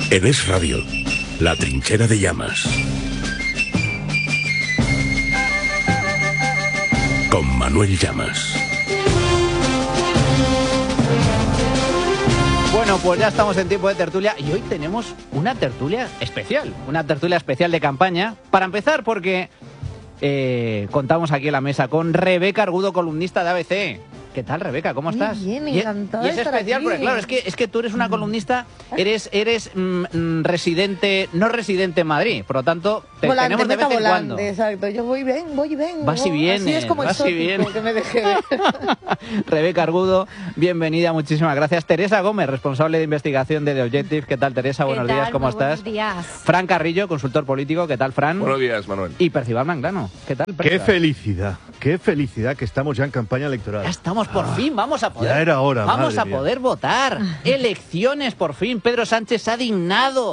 En Es Radio, La Trinchera de Llamas. Con Manuel Llamas. Bueno, pues ya estamos en tiempo de tertulia y hoy tenemos una tertulia especial de campaña. Para empezar, porque contamos aquí en la mesa con Rebeca Argudo, columnista de ABC. ¿Qué tal, Rebeca? ¿Cómo estás? Muy bien, encantada. Y es especial aquí. porque, claro, es que tú eres una columnista, eres residente, no residente en Madrid, por lo tanto, te volante, tenemos de vez en cuando. Exacto, yo voy bien. Vas y vienes, Así es como vas y vienes. que me dejé ver. Rebeca Argudo, bienvenida, muchísimas gracias. Teresa Gómez, responsable de investigación de The Objective. ¿Qué tal, Teresa? Buenos días, ¿cómo estás? Buenos días. Fran Carrillo, consultor político. ¿Qué tal, Fran? Buenos días, Manuel. Y Percival Manglano. ¿Qué tal, Percival? Qué felicidad que estamos ya en campaña electoral. Ya estamos por fin, vamos a poder. Ya era hora, Vamos madre a mía. poder votar. Elecciones, por fin. Pedro Sánchez se ha dignado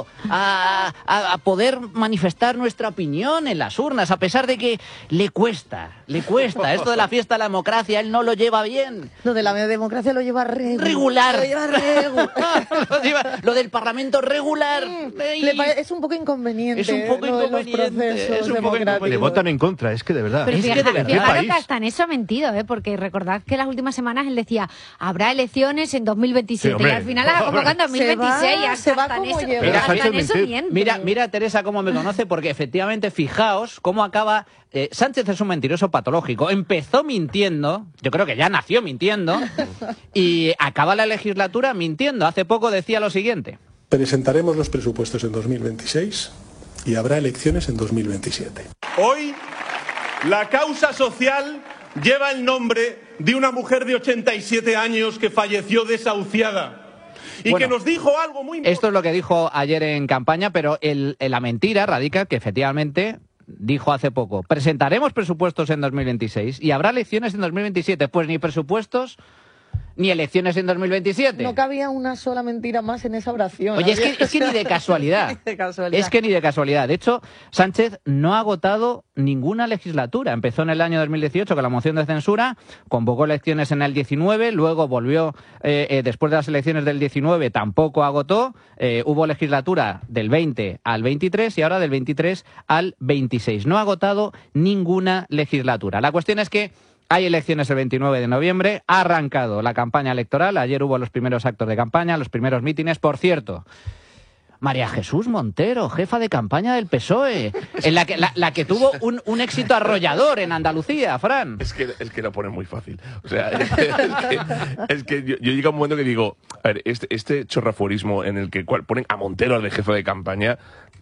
a poder manifestar nuestra opinión en las urnas, a pesar de que le cuesta. Esto de la fiesta de la democracia, él no lo lleva bien. Lo de la democracia lo lleva Regular. Lo lleva regular. Lo del Parlamento regular. Es un poco inconveniente. Es un poco lo de inconveniente, Los procesos es un poco democráticos. Le votan en contra, es que de verdad. Pero Es que fíjate, de verdad. fijaros país? que hasta en eso ha mentido, porque recordad que las últimas semanas él decía, habrá elecciones en 2027, Sí, hombre. y al final la convocando en 2026, Se va hasta en como eso, llega. Mira, hasta en Sánchez eso mentir. miente. Mira, Teresa, cómo me conoce, porque efectivamente, fijaos cómo acaba. Sánchez es un mentiroso patológico. Empezó mintiendo, yo creo que ya nació mintiendo, y acaba la legislatura mintiendo. Hace poco decía lo siguiente. Presentaremos los presupuestos en 2026 y habrá elecciones en 2027. Hoy, la causa social lleva el nombre de una mujer de 87 años que falleció desahuciada y Bueno, que nos dijo algo muy importante. Esto es lo que dijo ayer en campaña, pero la mentira radica que efectivamente dijo hace poco: presentaremos presupuestos en 2026 y habrá elecciones en 2027. Pues ni presupuestos ni elecciones en 2027. No cabía una sola mentira más en esa oración. Oye, es que ni de casualidad. Ni de casualidad. Es que ni de casualidad. De hecho, Sánchez no ha agotado ninguna legislatura. Empezó en el año 2018 con la moción de censura, convocó elecciones en el 19, luego volvió, después de las elecciones del 19, tampoco agotó. Hubo legislatura del 20 al 23 y ahora del 23 al 26. No ha agotado ninguna legislatura. La cuestión es que hay elecciones el 29 de noviembre, ha arrancado la campaña electoral, ayer hubo los primeros actos de campaña, los primeros mítines. Por cierto, María Jesús Montero, jefa de campaña del PSOE, en la que tuvo un éxito arrollador en Andalucía, Fran. Es que lo pone muy fácil. O sea, es que yo llego a un momento que digo, a ver, este chorrafuerismo en el que ponen a Montero de jefe de campaña,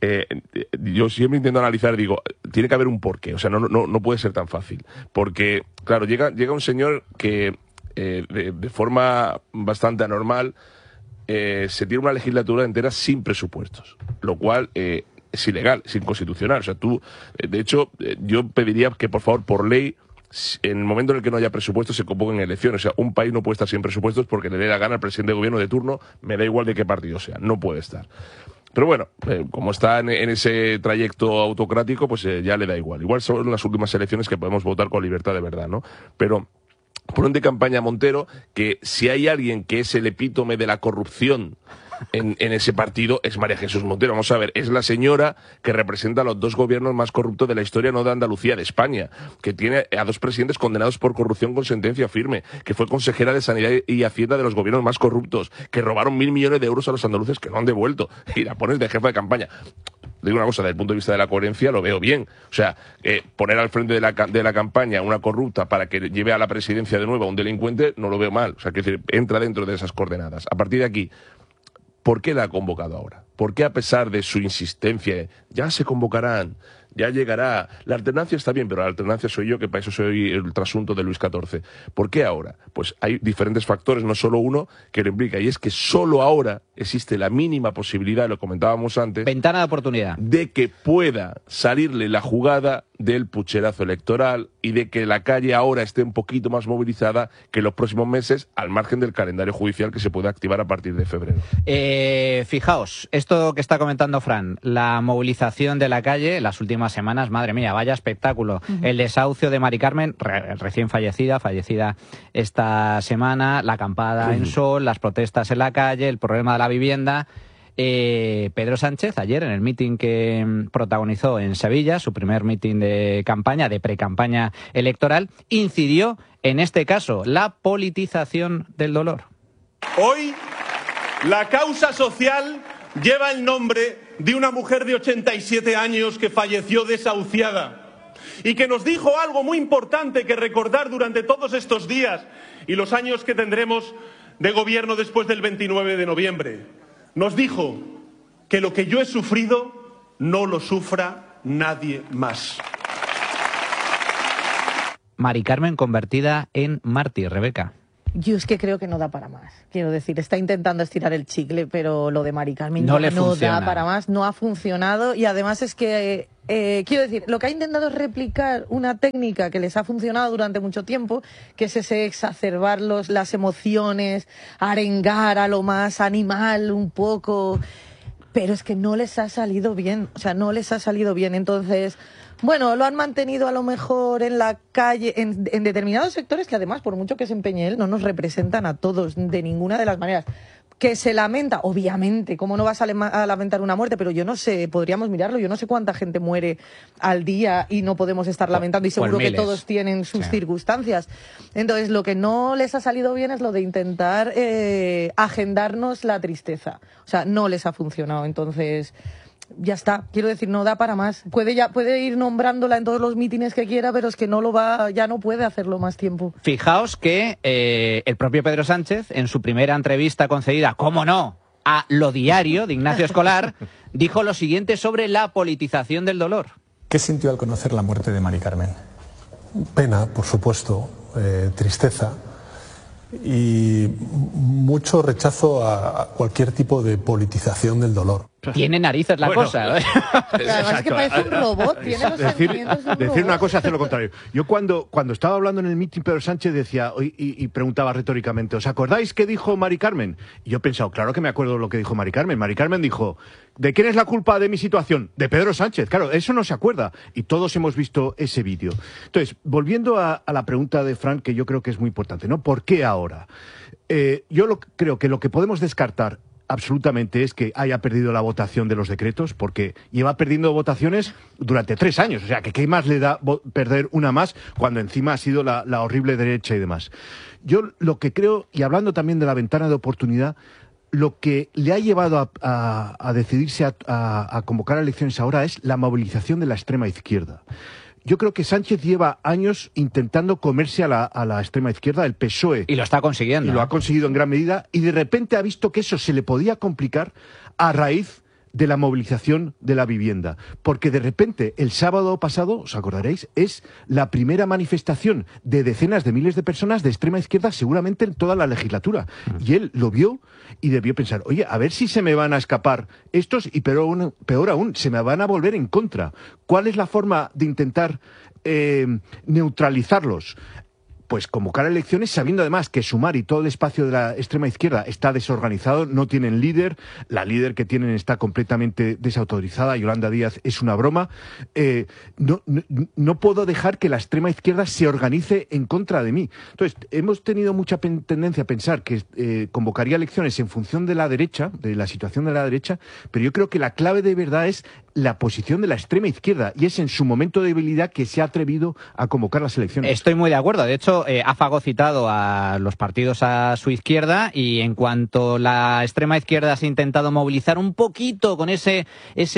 yo siempre intento analizar, digo, tiene que haber un porqué. O sea, no puede ser tan fácil. Porque, claro, llega un señor que de forma bastante anormal se tiene una legislatura entera sin presupuestos, lo cual es ilegal, es inconstitucional. O sea, de hecho, yo pediría que, por favor, por ley, en el momento en el que no haya presupuestos, se convoquen elecciones. O sea, un país no puede estar sin presupuestos porque le dé la gana al presidente de gobierno de turno, me da igual de qué partido sea, no puede estar. Pero bueno, como está en ese trayecto autocrático, pues ya le da igual. Igual son las últimas elecciones que podemos votar con libertad de verdad, ¿no? Pero ponen de campaña a Montero, que si hay alguien que es el epítome de la corrupción en ese partido, es María Jesús Montero. Vamos a ver, es la señora que representa a los dos gobiernos más corruptos de la historia, no de Andalucía, de España, que tiene a dos presidentes condenados por corrupción con sentencia firme, que fue consejera de Sanidad y Hacienda de los gobiernos más corruptos, que robaron 1.000 millones de euros a los andaluces que no han devuelto, y la pones de jefa de campaña. Digo una cosa, desde el punto de vista de la coherencia lo veo bien. O sea, poner al frente de la campaña una corrupta para que lleve a la presidencia de nuevo a un delincuente, no lo veo mal. O sea, que entra dentro de esas coordenadas. A partir de aquí, ¿por qué la ha convocado ahora? ¿Por qué, a pesar de su insistencia, ya se convocarán, ya llegará? La alternancia está bien, pero la alternancia soy yo, que para eso soy el trasunto de Luis XIV. ¿Por qué ahora? Pues hay diferentes factores, no solo uno, que lo implica, y es que solo ahora existe la mínima posibilidad, lo comentábamos antes, Ventana de oportunidad. de que pueda salirle la jugada del pucherazo electoral y de que la calle ahora esté un poquito más movilizada que en los próximos meses, al margen del calendario judicial que se puede activar a partir de febrero. Fijaos, esto que está comentando Fran, la movilización de la calle en las últimas semanas, madre mía, vaya espectáculo. El desahucio de Mari Carmen, recién fallecida esta semana, la acampada en Sol, las protestas en la calle, el problema de la vivienda. Pedro Sánchez, ayer en el mitin que protagonizó en Sevilla, su primer mitin de campaña, de precampaña electoral, incidió en este caso, la politización del dolor. Hoy, la causa social lleva el nombre de una mujer de 87 años que falleció desahuciada y que nos dijo algo muy importante que recordar durante todos estos días y los años que tendremos de gobierno después del 29 de noviembre. Nos dijo que lo que yo he sufrido no lo sufra nadie más. Mari Carmen convertida en mártir, Rebeca. Yo es que creo que no da para más. Quiero decir, está intentando estirar el chicle, pero lo de Mari Carmen no da para más, no ha funcionado. Y además es que, quiero decir, lo que ha intentado es replicar una técnica que les ha funcionado durante mucho tiempo, que es ese exacerbar las emociones, arengar a lo más animal un poco. Pero es que no les ha salido bien, o sea, no les ha salido bien. Entonces, bueno, lo han mantenido a lo mejor en la calle, en determinados sectores que además, por mucho que se empeñe él, no nos representan a todos de ninguna de las maneras. Que se lamenta, obviamente, ¿cómo no vas a lamentar una muerte? Pero yo no sé, podríamos mirarlo, yo no sé cuánta gente muere al día y no podemos estar lamentando y seguro que todos tienen sus circunstancias. Entonces, lo que no les ha salido bien es lo de intentar agendarnos la tristeza. O sea, no les ha funcionado, entonces ya está, quiero decir, no da para más. Puede ir nombrándola en todos los mítines que quiera, pero es que ya no puede hacerlo más tiempo. Fijaos que el propio Pedro Sánchez, en su primera entrevista concedida, cómo no, a Lo Diario de Ignacio Escolar, dijo lo siguiente sobre la politización del dolor. ¿Qué sintió al conocer la muerte de Mari Carmen? Pena, por supuesto, tristeza y mucho rechazo a cualquier tipo de politización del dolor. Tiene narices la cosa. Además es que parece un robot, tiene los sentimientos de un Decir una robot. cosa, hacer lo contrario. Yo cuando estaba hablando en el mitin, Pedro Sánchez decía y preguntaba retóricamente, ¿os acordáis qué dijo Mari Carmen? Y yo he pensado, claro que me acuerdo lo que dijo Mari Carmen. Mari Carmen dijo, ¿de quién es la culpa de mi situación? De Pedro Sánchez. Claro, eso no se acuerda. Y todos hemos visto ese vídeo. Entonces, volviendo a la pregunta de Fran, que yo creo que es muy importante, ¿no? ¿Por qué ahora? Creo que lo que podemos descartar absolutamente es que haya perdido la votación de los decretos, porque lleva perdiendo votaciones durante 3 años. O sea, que ¿qué más le da perder una más cuando encima ha sido la horrible derecha y demás? Yo lo que creo, y hablando también de la ventana de oportunidad, lo que le ha llevado a decidirse a convocar elecciones ahora es la movilización de la extrema izquierda. Yo creo que Sánchez lleva años intentando comerse a la extrema izquierda, el PSOE. Y lo está consiguiendo. Y lo ha conseguido en gran medida. Y de repente ha visto que eso se le podía complicar a raíz de la movilización de la vivienda. Porque de repente, el sábado pasado, os acordaréis, es la primera manifestación de decenas de miles de personas de extrema izquierda seguramente en toda la legislatura. Y él lo vio y debió pensar, oye, a ver si se me van a escapar estos y peor aún, se me van a volver en contra. ¿Cuál es la forma de intentar neutralizarlos? Pues convocar elecciones sabiendo además que Sumar y todo el espacio de la extrema izquierda está desorganizado, no tienen líder, la líder que tienen está completamente desautorizada, Yolanda Díaz es una broma. No puedo dejar que la extrema izquierda se organice en contra de mí. Entonces, hemos tenido mucha tendencia a pensar que convocaría elecciones en función de la derecha, de la situación de la derecha, pero yo creo que la clave de verdad es la posición de la extrema izquierda, y es en su momento de debilidad que se ha atrevido a convocar las elecciones. Estoy muy de acuerdo. De hecho, ha fagocitado a los partidos a su izquierda, y en cuanto la extrema izquierda se ha intentado movilizar un poquito con ese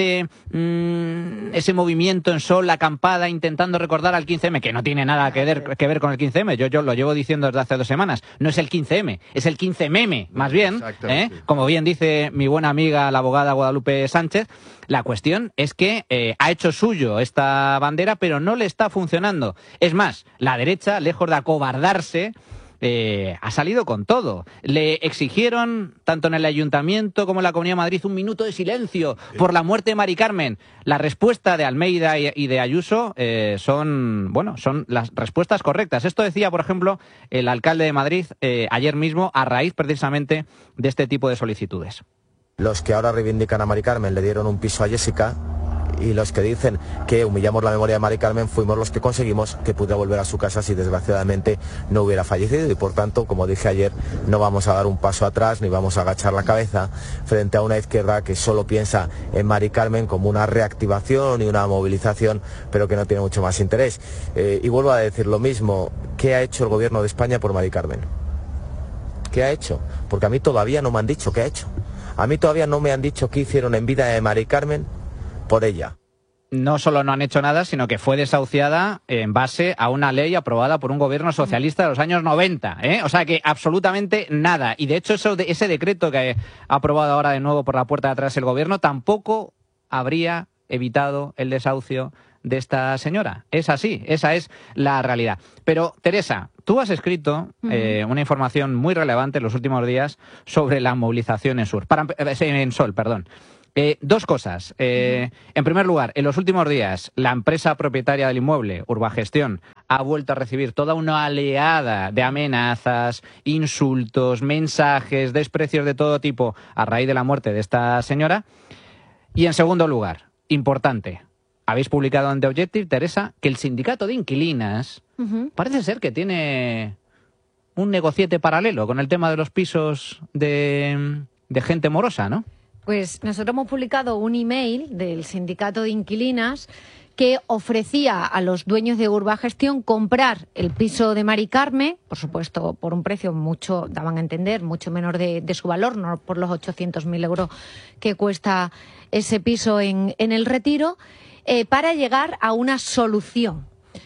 movimiento en sol, acampada, intentando recordar al 15M, que no tiene nada que ver con el 15M. Yo lo llevo diciendo desde hace 2 semanas. No es el 15M, es el 15meme, más bien. Como bien dice mi buena amiga, la abogada Guadalupe Sánchez, la cuestión es que ha hecho suyo esta bandera, pero no le está funcionando. Es más, la derecha, lejos de acobardarse, ha salido con todo. Le exigieron, tanto en el Ayuntamiento como en la Comunidad de Madrid, 1 minuto de silencio por la muerte de Mari Carmen. La respuesta de Almeida y de Ayuso son las respuestas correctas. Esto decía, por ejemplo, el alcalde de Madrid ayer mismo, a raíz precisamente de este tipo de solicitudes. Los que ahora reivindican a Mari Carmen le dieron un piso a Jessica y los que dicen que humillamos la memoria de Mari Carmen fuimos los que conseguimos que pudiera volver a su casa si desgraciadamente no hubiera fallecido, y por tanto, como dije ayer, no vamos a dar un paso atrás ni vamos a agachar la cabeza frente a una izquierda que solo piensa en Mari Carmen como una reactivación y una movilización, pero que no tiene mucho más interés. Y vuelvo a decir lo mismo, ¿qué ha hecho el gobierno de España por Mari Carmen? ¿Qué ha hecho? Porque a mí todavía no me han dicho qué ha hecho. A mí todavía no me han dicho qué hicieron en vida de Mari Carmen por ella. No solo no han hecho nada, sino que fue desahuciada en base a una ley aprobada por un gobierno socialista de los años 90, ¿eh? O sea que absolutamente nada. Y de hecho ese decreto que ha aprobado ahora de nuevo por la puerta de atrás el gobierno tampoco habría evitado el desahucio de esta señora. Es así, esa es la realidad. Pero, Teresa, tú has escrito una información muy relevante en los últimos días sobre la movilización en Sol. Dos cosas. En primer lugar, en los últimos días, la empresa propietaria del inmueble, Urbagestión, ha vuelto a recibir toda una oleada de amenazas, insultos, mensajes, desprecios de todo tipo a raíz de la muerte de esta señora. Y en segundo lugar, importante, habéis publicado en The Objective, Teresa, que el sindicato de inquilinas parece ser que tiene un negociete paralelo con el tema de los pisos de gente morosa, ¿no? Pues nosotros hemos publicado un email del sindicato de inquilinas que ofrecía a los dueños de Urbagestión comprar el piso de Mari Carmen, por supuesto por un precio mucho, daban a entender, mucho menor de su valor, no por los 800.000 euros que cuesta ese piso en el Retiro, para llegar a una solución.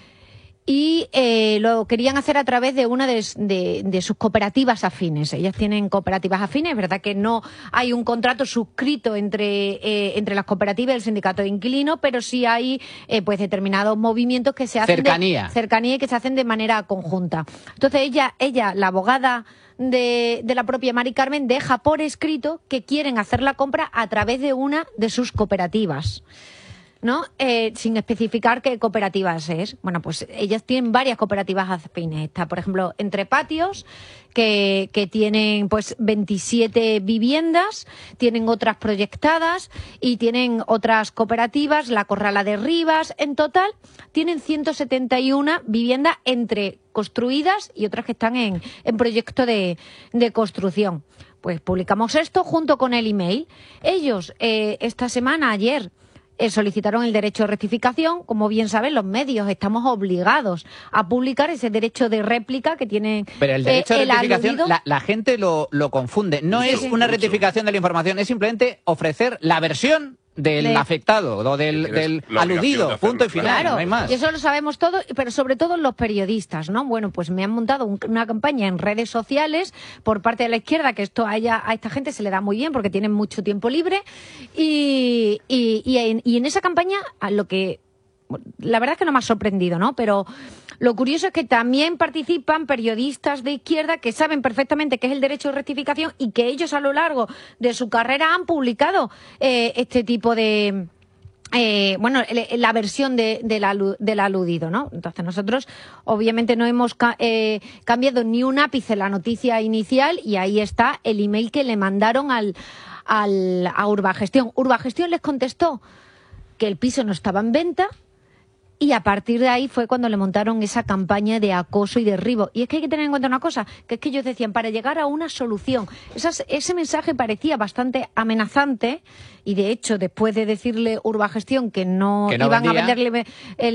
Y lo querían hacer a través de una de sus cooperativas afines. Ellas tienen cooperativas afines, es verdad que no hay un contrato suscrito entre las cooperativas y el sindicato de inquilinos, pero sí hay pues determinados movimientos que se hacen cercanía y que se hacen de manera conjunta. Entonces ella, la abogada de la propia Mari Carmen, deja por escrito que quieren hacer la compra a través de una de sus cooperativas, ¿no? Sin especificar qué cooperativas es. Bueno, pues ellas tienen varias cooperativas afines. Está, por ejemplo, Entre Patios, que tienen pues 27 viviendas, tienen otras proyectadas y tienen otras cooperativas, la Corrala de Rivas. En total tienen 171 viviendas entre construidas y otras que están en proyecto de construcción. Pues publicamos esto junto con el email. Ellos esta semana, ayer, solicitaron el derecho de rectificación. Como bien saben, los medios estamos obligados a publicar ese derecho de réplica que tienen. Pero el derecho de rectificación, la gente lo confunde. No es una rectificación de la información, es simplemente ofrecer la versión del afectado o del aludido, punto y final, claro, no hay más. Y eso lo sabemos todos, pero sobre todo los periodistas, ¿no? Bueno, pues me han montado una campaña en redes sociales por parte de la izquierda, que esto a esta gente se le da muy bien porque tienen mucho tiempo libre, y en esa campaña la verdad es que no me ha sorprendido, ¿no? Pero lo curioso es que también participan periodistas de izquierda que saben perfectamente qué es el derecho de rectificación y que ellos a lo largo de su carrera han publicado este tipo de... la versión del aludido, ¿no? Entonces nosotros obviamente no hemos cambiado ni un ápice la noticia inicial, y ahí está el email que le mandaron a Urbagestión. Urbagestión les contestó que el piso no estaba en venta, y a partir de ahí fue cuando le montaron esa campaña de acoso y derribo. Y es que hay que tener en cuenta una cosa, que es que ellos decían, para llegar a una solución. Ese mensaje parecía bastante amenazante, y de hecho, después de decirle Urbagestión que no iban a venderle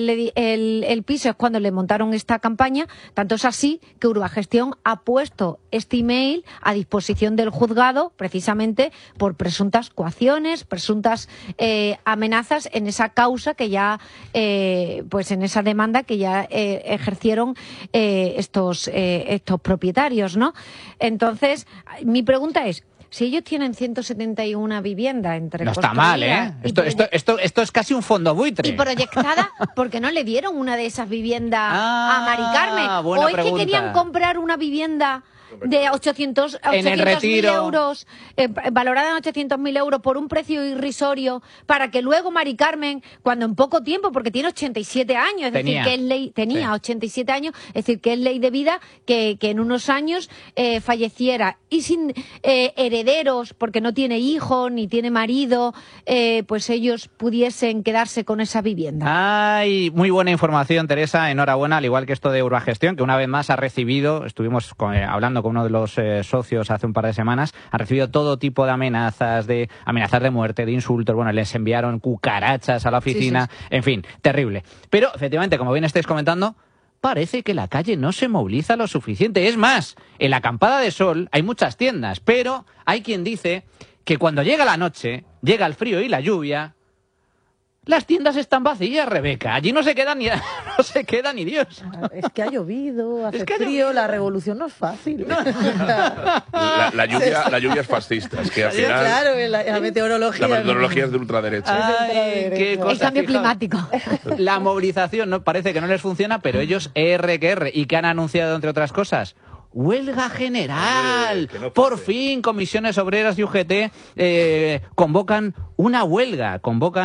el piso, es cuando le montaron esta campaña. Tanto es así que Urbagestión ha puesto este email a disposición del juzgado, precisamente por presuntas coacciones, presuntas amenazas en esa causa que ya... pues en esa demanda que ya ejercieron estos propietarios, ¿no? Entonces, mi pregunta es, si ellos tienen 171 viviendas entre no está mal, ¿eh? Esto es casi un fondo buitre. Y proyectada, ¿por qué no le dieron una de esas viviendas a Mari Carmen? ¿O es que querían comprar una vivienda de 800.000 En el retiro. euros, valorada en 800.000 euros por un precio irrisorio, para que luego Mari Carmen, cuando en poco tiempo, porque tiene 87 años, es Tenía. decir, que es ley, tenía 87 años, es decir, que es ley de vida que en unos años falleciera y sin herederos, porque no tiene hijos ni tiene marido, pues ellos pudiesen quedarse con esa vivienda. Ay, muy buena información, Teresa, enhorabuena, al igual que esto de Urbagestión, que una vez más ha recibido, estuvimos hablando con uno de los socios hace un par de semanas, ha recibido todo tipo de amenazas de muerte, de insultos, bueno, les enviaron cucarachas a la oficina, en fin, terrible. Pero, efectivamente, como bien estáis comentando, parece que la calle no se moviliza lo suficiente. Es más, en la Acampada de Sol hay muchas tiendas, pero hay quien dice que cuando llega la noche, llega el frío y la lluvia, las tiendas están vacías, Rebeca. Allí no se queda ni Dios. Es que ha llovido, hace frío, la revolución no es fácil. La lluvia es fascista. Es que al final Claro, la meteorología. la meteorología es de ultraderecha. Ay, qué cosa, El cambio fijaos. climático. La movilización no parece que no les funciona, pero ellos R. ¿Y qué han anunciado, entre otras cosas? Huelga general. Por fin, comisiones obreras y UGT convocan una huelga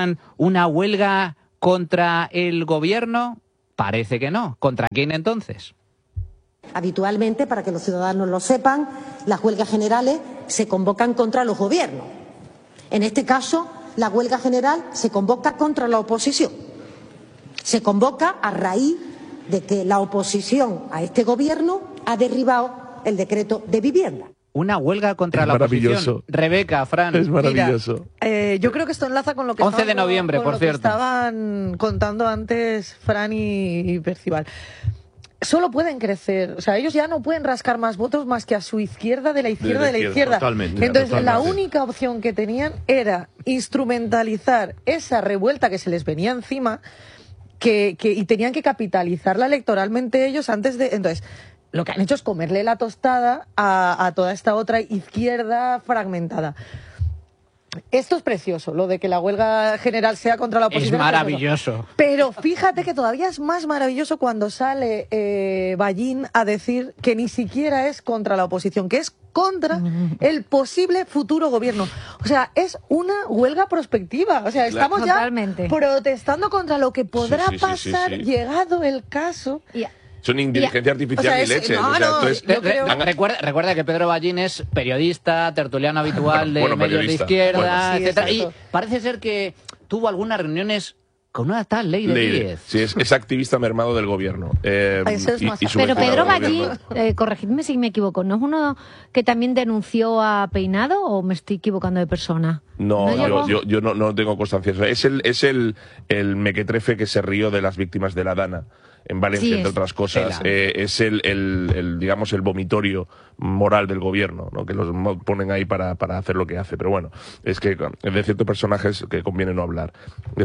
contra el gobierno. Parece que no. ¿Contra quién entonces? Habitualmente, para que los ciudadanos lo sepan, las huelgas generales se convocan contra los gobiernos. En este caso, la huelga general se convoca contra la oposición. Se convoca a raíz de que la oposición a este gobierno ha derribado el decreto de vivienda. Una huelga contra Es la oposición. maravilloso. Rebeca, Fran. Es maravilloso. Yo creo que esto enlaza con lo que 11 de noviembre, con por lo que cierto. estaban contando antes Fran y Percival. Solo pueden crecer, o sea, ellos ya no pueden rascar más votos más que a su izquierda de la izquierda. Totalmente. Entonces, la única opción que tenían era instrumentalizar esa revuelta que se les venía encima y tenían que capitalizarla electoralmente ellos antes de... Entonces, lo que han hecho es comerle la tostada a toda esta otra izquierda fragmentada. Esto es precioso, lo de que la huelga general sea contra la oposición. Es maravilloso. Pero fíjate que todavía es más maravilloso cuando sale Ballín a decir que ni siquiera es contra la oposición, que es contra el posible futuro gobierno. O sea, es una huelga prospectiva. O sea, estamos Totalmente. ya protestando contra lo que podrá Sí, sí, sí, pasar sí, sí. llegado el caso. Son inteligencia artificial o sea, y es- leches. no, o sea, no, entonces, yo creo- Recuerda que Pedro Ballín es periodista, tertuliano habitual de Bueno, medios de periodista. izquierda, Bueno, sí, etcétera. Y exacto. parece ser que tuvo algunas reuniones con una tal ley de 10. Sí, es activista mermado del gobierno. Eso es más fácil. Pero subvencionado Pedro del Ballín, gobierno. corregidme si me equivoco, ¿no es uno que también denunció a Peinado o me estoy equivocando de persona? No, llegó? yo no tengo constancia. O sea, es el mequetrefe que se rió de las víctimas de la Dana en Valencia, Sí, entre es. otras cosas. Tela. Es digamos, el vomitorio moral del gobierno, ¿no? Que los ponen ahí para hacer lo que hace. Pero bueno, es que de ciertos personajes que conviene no hablar.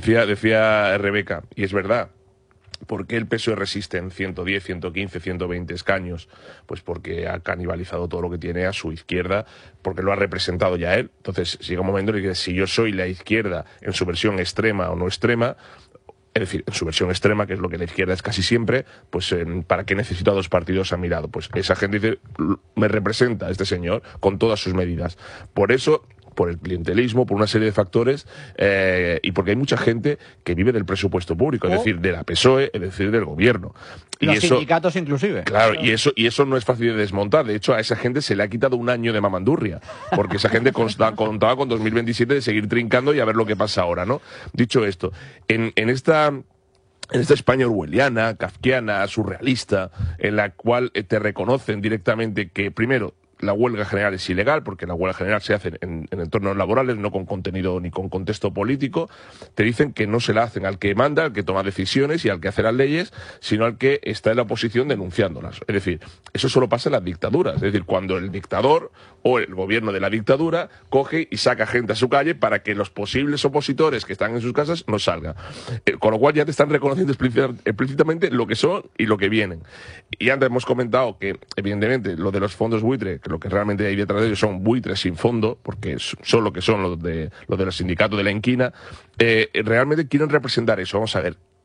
Decía Rebeca, y es verdad, ¿por qué el PSOE resiste en 110, 115, 120 escaños? Pues porque ha canibalizado todo lo que tiene a su izquierda, porque lo ha representado ya él. Entonces llega un momento en el que si yo soy la izquierda en su versión extrema o no extrema, es decir, en su versión extrema, que es lo que la izquierda es casi siempre, pues ¿para qué necesito a dos partidos a mi lado? Pues esa gente dice, me representa este señor con todas sus medidas. Por eso, por el clientelismo, por una serie de factores, y porque hay mucha gente que vive del presupuesto público, es decir, de la PSOE, es decir, del gobierno. Y Los eso, sindicatos inclusive. claro, y eso no es fácil de desmontar. De hecho, a esa gente se le ha quitado un año de mamandurria, porque esa gente contaba con 2027 de seguir trincando y a ver lo que pasa ahora, ¿no? Dicho esto, en esta España orwelliana, kafkiana, surrealista, en la cual te reconocen directamente que, primero, la huelga general es ilegal, porque la huelga general se hace en entornos laborales, no con contenido ni con contexto político. Te dicen que no se la hacen al que manda, al que toma decisiones y al que hace las leyes, sino al que está en la oposición denunciándolas. Es decir, eso solo pasa en las dictaduras. Es decir, cuando el dictador o el gobierno de la dictadura coge y saca gente a su calle para que los posibles opositores que están en sus casas no salgan. Con lo cual ya te están reconociendo explícitamente lo que son y lo que vienen. Y antes hemos comentado que, evidentemente, lo de los fondos buitre, que lo que realmente hay detrás de ellos son buitres sin fondo, porque son lo que son los de los sindicatos de la inquina, realmente quieren representar eso. Vamos a ver,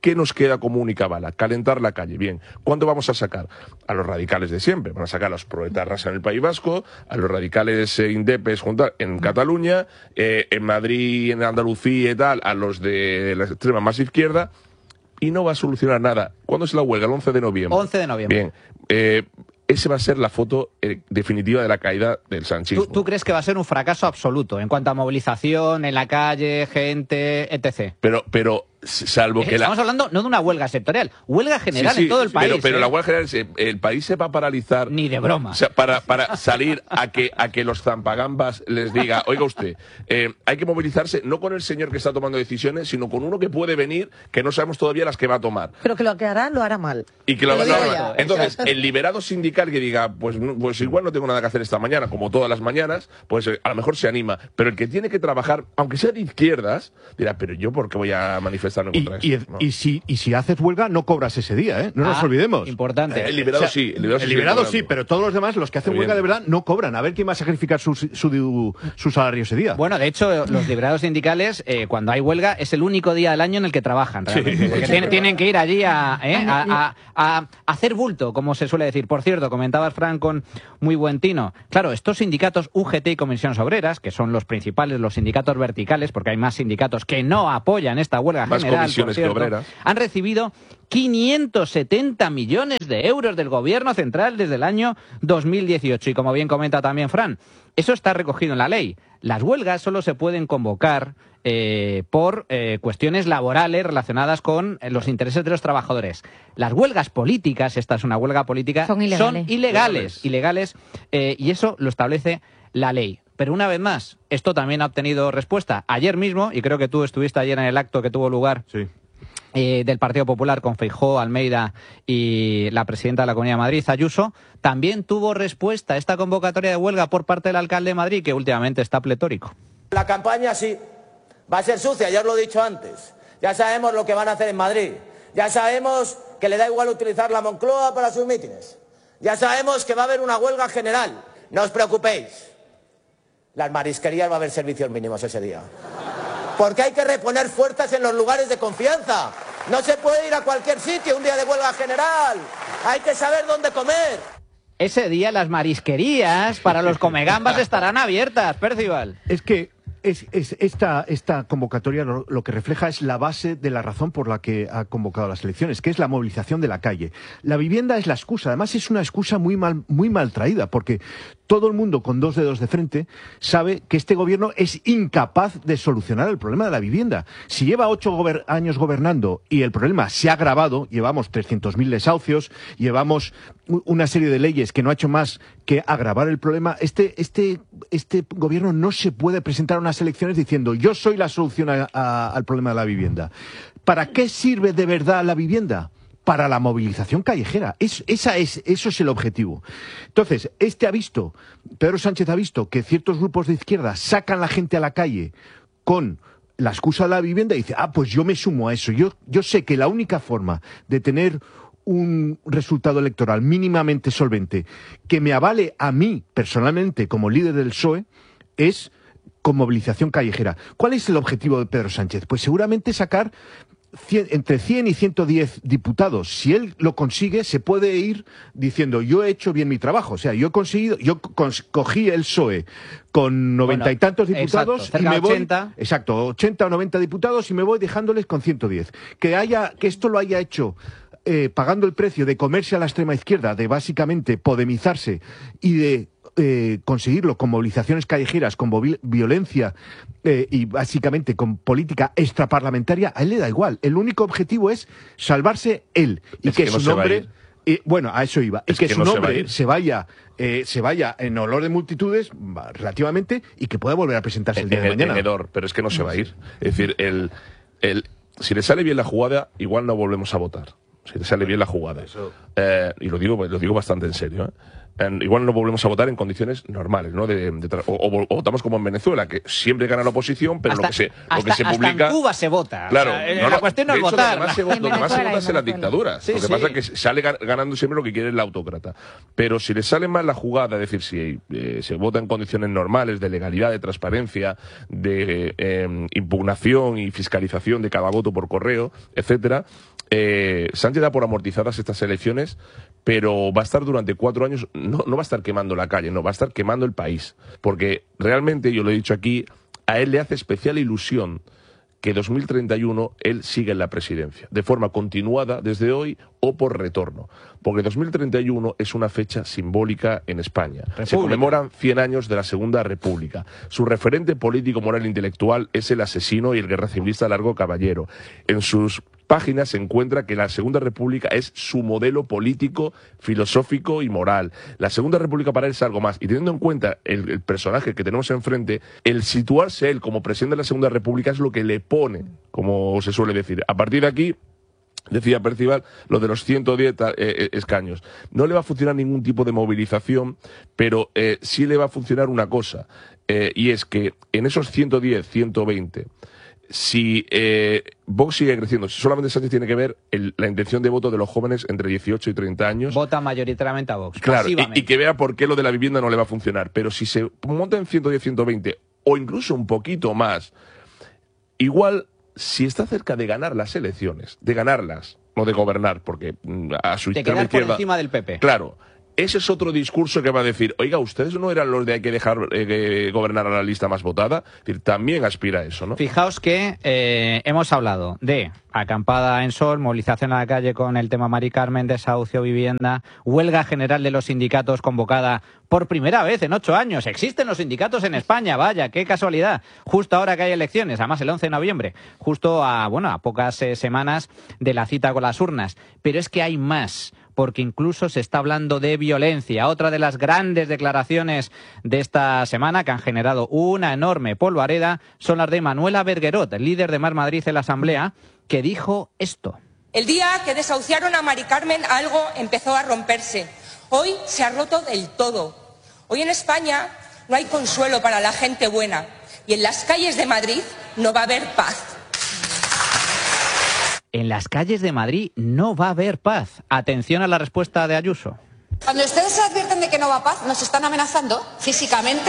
¿Qué nos queda como única bala? Calentar la calle. Bien, ¿cuándo vamos a sacar? A los radicales de siempre. Van a sacar a los proetarras en el País Vasco, a los radicales indepes en Cataluña, en Madrid, en Andalucía y tal, a los de la extrema más izquierda, y no va a solucionar nada. ¿Cuándo es la huelga? El 11 de noviembre. 11 de noviembre. Bien. Esa va a ser la foto definitiva de la caída del sanchismo. ¿Tú crees que va a ser un fracaso absoluto en cuanto a movilización, en la calle, gente, etc.? Pero salvo que Estamos hablando no de una huelga sectorial, huelga general en todo el país. Pero la huelga general, el país se va a paralizar. Ni de broma. O sea, para salir a que los zampagambas les diga, oiga usted, hay que movilizarse no con el señor que está tomando decisiones, sino con uno que puede venir, que no sabemos todavía las que va a tomar. Pero que lo que hará, lo hará mal. Y que lo digo hará ya. mal. Entonces, el liberado sindical que diga, pues igual no tengo nada que hacer esta mañana, como todas las mañanas, pues a lo mejor se anima. Pero el que tiene que trabajar, aunque sea de izquierdas, dirá, pero yo ¿por qué voy a manifestarme contra eso? Y si haces huelga, no cobras ese día, ¿eh? No nos olvidemos. Importante. El liberado sí. El liberado sí, pero todos los demás, los que hacen huelga de verdad, no cobran. A ver quién va a sacrificar su salario ese día. Bueno, de hecho, los liberados sindicales, cuando hay huelga, es el único día del año en el que trabajan, realmente. Porque tienen que ir allí a hacer bulto, como se suele decir. Por cierto, comentabas, Fran, con muy buen tino. Claro, estos sindicatos UGT y Comisiones Obreras, que son los principales, los sindicatos verticales, porque hay más sindicatos que no apoyan esta huelga más general, comisiones que obreras, han recibido 570 millones de euros del Gobierno central desde el año 2018. Y como bien comenta también Fran, eso está recogido en la ley. Las huelgas solo se pueden convocar por cuestiones laborales relacionadas con los intereses de los trabajadores. Las huelgas políticas, esta es una huelga política, son ilegales. Y eso lo establece la ley. Pero una vez más, esto también ha obtenido respuesta. Ayer mismo, y creo que tú estuviste ayer en el acto que tuvo lugar del Partido Popular con Feijóo, Almeida y la presidenta de la Comunidad de Madrid, Ayuso, también tuvo respuesta esta convocatoria de huelga por parte del alcalde de Madrid, que últimamente está pletórico. La campaña sí va a ser sucia, ya os lo he dicho antes. Ya sabemos lo que van a hacer en Madrid. Ya sabemos que le da igual utilizar la Moncloa para sus mítines. Ya sabemos que va a haber una huelga general. No os preocupéis. Las marisquerías va a haber servicios mínimos ese día. Porque hay que reponer fuerzas en los lugares de confianza. No se puede ir a cualquier sitio un día de huelga general. Hay que saber dónde comer. Ese día las marisquerías para los comegambas estarán abiertas, Percival. Es que esta convocatoria lo que refleja es la base de la razón por la que ha convocado las elecciones, que es la movilización de la calle. La vivienda es la excusa, además es una excusa muy mal traída, porque todo el mundo con dos dedos de frente sabe que este gobierno es incapaz de solucionar el problema de la vivienda. Si lleva 8 años gobernando y el problema se ha agravado, llevamos 300.000 desahucios, llevamos una serie de leyes que no ha hecho más que agravar el problema, este gobierno no se puede presentar a unas elecciones diciendo yo soy la solución al problema de la vivienda. ¿Para qué sirve de verdad la vivienda? Para la movilización callejera. Eso es el objetivo. Entonces, Pedro Sánchez ha visto que ciertos grupos de izquierda sacan a la gente a la calle con la excusa de la vivienda y dice, pues yo me sumo a eso. Yo sé que la única forma de tener un resultado electoral mínimamente solvente que me avale a mí personalmente como líder del PSOE es con movilización callejera. ¿Cuál es el objetivo de Pedro Sánchez? Pues seguramente sacar entre 100 y 110 diputados. Si él lo consigue, se puede ir diciendo yo he hecho bien mi trabajo. O sea, yo cogí el PSOE con 90 y tantos diputados y me voy 80 o 90 diputados y me voy dejándoles con 110. Que esto lo haya hecho pagando el precio de comerse a la extrema izquierda, de básicamente podemizarse y de conseguirlo con movilizaciones callejeras, con violencia y básicamente con política extraparlamentaria, a él le da igual. El único objetivo es salvarse él y que su nombre... bueno, a eso iba. Y que su nombre se vaya en olor de multitudes, relativamente, y que pueda volver a presentarse el día de mañana. Pero es que no se va a ir. Es decir, si le sale bien la jugada, igual no volvemos a votar. Si te sale bien la jugada. Y lo digo bastante en serio, igual no volvemos a votar en condiciones normales, ¿no? O votamos como en Venezuela, que siempre gana la oposición, pero lo que se publica... Hasta en Cuba se vota. Claro, o sea, la cuestión no es votar. Donde más se vota es en las dictaduras. Sí, lo que pasa es que sale ganando siempre lo que quiere el autócrata. Pero si le sale mal la jugada, es decir, si se vota en condiciones normales de legalidad, de transparencia, de impugnación y fiscalización de cada voto por correo, etcétera, Sánchez da por amortizadas estas elecciones, pero va a estar durante 4 años, no va a estar quemando la calle, no, va a estar quemando el país. Porque realmente, yo lo he dicho aquí, a él le hace especial ilusión que 2031 él siga en la presidencia, de forma continuada desde hoy o por retorno. Porque 2031 es una fecha simbólica en España. Se conmemoran 100 años de la Segunda República. Su referente político, moral e intelectual es el asesino y el guerra civilista Largo Caballero. En sus páginas se encuentra que la Segunda República es su modelo político, filosófico y moral. La Segunda República para él es algo más. Y teniendo en cuenta el personaje que tenemos enfrente, el situarse él como presidente de la Segunda República es lo que le pone, como se suele decir. A partir de aquí, decía Percival, lo de los 110 escaños. No le va a funcionar ningún tipo de movilización, pero sí le va a funcionar una cosa, y es que en esos 110, 120... si Vox sigue creciendo, si solamente Sánchez tiene que ver la intención de voto de los jóvenes entre 18 y 30 años. Vota mayoritariamente a Vox. Claro, y que vea por qué lo de la vivienda no le va a funcionar. Pero si se monta en 110, 120 o incluso un poquito más, igual, si está cerca de ganar las elecciones, de ganarlas, no de gobernar, porque a su izquierda... por encima del PP. Claro. Ese es otro discurso que va a decir, oiga, ustedes no eran los de hay que dejar gobernar a la lista más votada. Es decir, también aspira a eso, ¿no? Fijaos que hemos hablado de acampada en Sol, movilización a la calle con el tema Mari Carmen, desahucio, vivienda, huelga general de los sindicatos convocada por primera vez en 8 años. Existen los sindicatos en España, vaya, qué casualidad. Justo ahora que hay elecciones, además el 11 de noviembre, justo a pocas semanas de la cita con las urnas. Pero es que hay más, porque incluso se está hablando de violencia. Otra de las grandes declaraciones de esta semana que han generado una enorme polvareda son las de Manuela Berguerot, líder de Más Madrid en la Asamblea, que dijo esto. El día que desahuciaron a Mari Carmen algo empezó a romperse. Hoy se ha roto del todo. Hoy en España no hay consuelo para la gente buena y en las calles de Madrid no va a haber paz. En las calles de Madrid no va a haber paz. Atención a la respuesta de Ayuso. Cuando ustedes se advierten de que no va a paz, ¿nos están amenazando físicamente?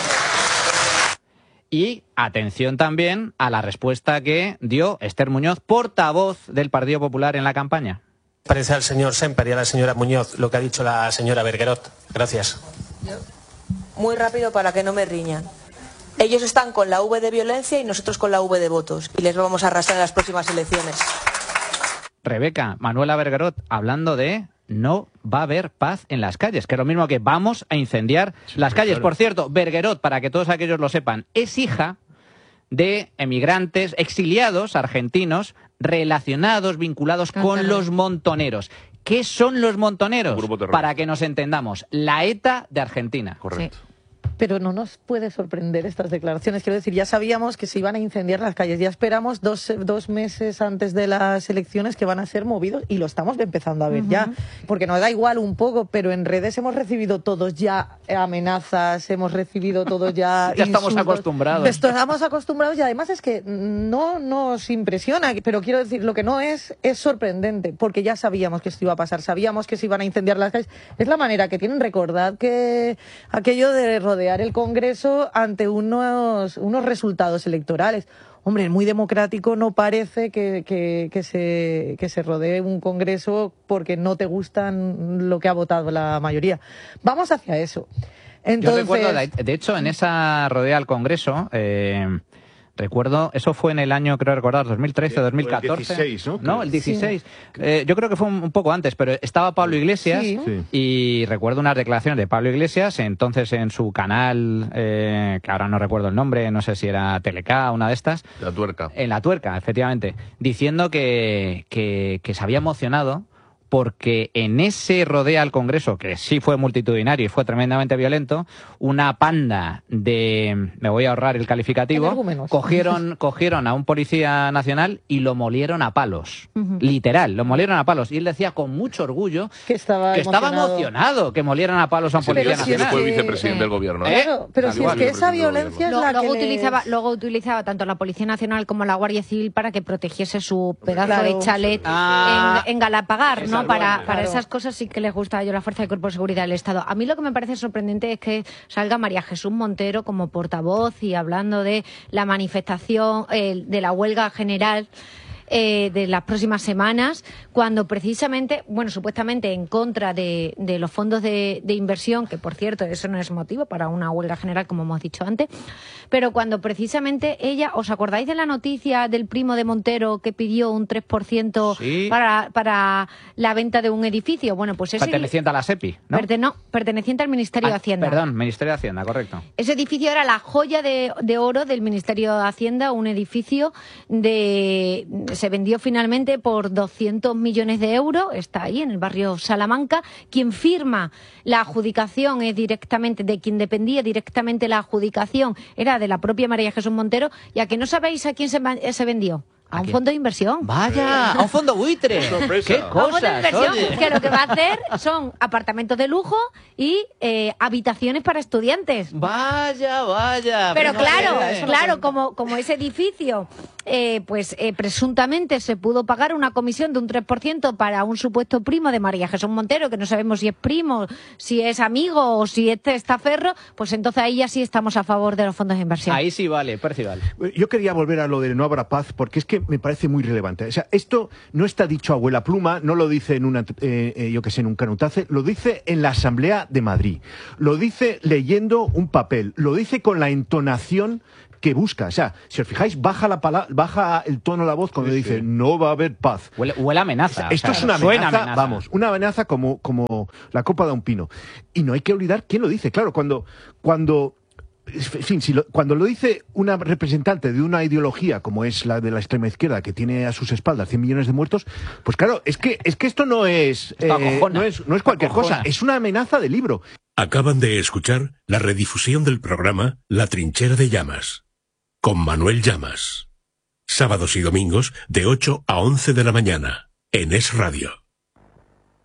Y atención también a la respuesta que dio Esther Muñoz, portavoz del Partido Popular en la campaña. Parece al señor Semper y a la señora Muñoz lo que ha dicho la señora Berguerot. Gracias. Muy rápido para que no me riñan. Ellos están con la V de violencia y nosotros con la V de votos. Y les vamos a arrastrar en las próximas elecciones. Rebeca, Manuela Berguerot, hablando de no va a haber paz en las calles, que es lo mismo que vamos a incendiar las calles. Claro. Por cierto, Berguerot, para que todos aquellos lo sepan, es hija de emigrantes, exiliados argentinos, relacionados, vinculados con los montoneros. ¿Qué son los montoneros? Para que nos entendamos, la ETA de Argentina. Correcto. Sí. Pero no nos puede sorprender estas declaraciones. Quiero decir, ya sabíamos que se iban a incendiar las calles. Ya esperamos dos meses antes de las elecciones que van a ser movidos y lo estamos empezando a ver ya. Porque nos da igual un poco, pero en redes hemos recibido todos ya amenazas, hemos recibido todos ya ya estamos acostumbrados. Estamos acostumbrados y además es que no nos impresiona. Pero quiero decir, lo que no es sorprendente, porque ya sabíamos que esto iba a pasar. Sabíamos que se iban a incendiar las calles. Es la manera que tienen. Recordad que aquello de rodear el Congreso ante unos resultados electorales. Hombre, muy democrático no parece que se rodee un Congreso porque no te gustan lo que ha votado la mayoría. Vamos hacia eso. Entonces... Yo recuerdo, de hecho, en esa rodea al Congreso... recuerdo, eso fue en el año, creo recordar, 2013 o 2014. El 16, ¿no? No, el 16. Sí. Yo creo que fue un poco antes, pero estaba Pablo Iglesias y recuerdo unas declaraciones de Pablo Iglesias, entonces en su canal, que ahora no recuerdo el nombre, no sé si era Teleca, una de estas. La Tuerca. En La Tuerca, efectivamente, diciendo que se había emocionado porque en ese rodeo al Congreso, que sí fue multitudinario y fue tremendamente violento, una panda de, me voy a ahorrar el calificativo, cogieron a un policía nacional y lo molieron a palos. Literal, lo molieron a palos. Y él decía con mucho orgullo que estaba emocionado que molieran a palos a un policía nacional. Fue vicepresidente del gobierno. Claro, pero si es que esa violencia es la que luego utilizaba tanto la Policía Nacional como la Guardia Civil para que protegiese su pedazo de chalet en Galapagar, ¿no? Para esas cosas sí que les gusta a ellos la Fuerza de Cuerpo de Seguridad del Estado. A mí lo que me parece sorprendente es que salga María Jesús Montero como portavoz y hablando de la manifestación, de la huelga general de las próximas semanas, cuando precisamente, supuestamente en contra de los fondos de inversión, que por cierto eso no es motivo para una huelga general como hemos dicho antes, pero cuando precisamente ella, ¿os acordáis de la noticia del primo de Montero que pidió un 3% para la venta de un edificio? Bueno, pues ese... Perteneciente a la SEPI, ¿no? Perteneciente al Ministerio de Hacienda. Perdón, Ministerio de Hacienda, correcto. Ese edificio era la joya de oro del Ministerio de Hacienda, un edificio se vendió finalmente por 200 millones de euros, está ahí en el barrio Salamanca. Quien firma la adjudicación es directamente, de quien dependía directamente la adjudicación, era de la propia María Jesús Montero. ¿Y a que no sabéis a quién se vendió? A un fondo de inversión. ¡Vaya! ¡A un fondo buitre! ¡Qué cosas! A un fondo de inversión, que lo que va a hacer son apartamentos de lujo y habitaciones para estudiantes. ¡Vaya! Pero claro, como ese edificio presuntamente se pudo pagar una comisión de un 3% para un supuesto primo de María Jesús Montero, que no sabemos si es primo, si es amigo o si es testaferro, pues entonces ahí ya sí estamos a favor de los fondos de inversión. Ahí sí vale, Percival. Yo quería volver a lo de No habrá paz, porque es que me parece muy relevante. O sea, esto no está dicho a abuela pluma, no lo dice en en un canutace, lo dice en la Asamblea de Madrid, lo dice leyendo un papel, lo dice con la entonación que busca. O sea, si os fijáis, baja el tono de la voz cuando dice no va a haber paz. Huele amenaza. Esto es una amenaza, vamos, una amenaza como la copa de un pino. Y no hay que olvidar quién lo dice. Claro, cuando lo dice una representante de una ideología como es la de la extrema izquierda, que tiene a sus espaldas 100 millones de muertos, pues claro, es que esto no es cualquier cosa, es una amenaza de libro. Acaban de escuchar la redifusión del programa La Trinchera de Llamas, con Manuel Llamas. Sábados y domingos de 8 a 11 de la mañana, en Es Radio.